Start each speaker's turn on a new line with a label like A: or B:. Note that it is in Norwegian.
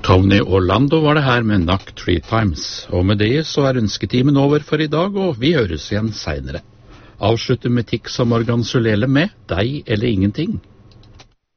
A: Tony Orlando var det her med Knock 3 Times, og med det så er ønsketimen over for i dag, og vi høres igjen senere. Avslutter med Tix og Morgan Sulele med Deg eller ingenting.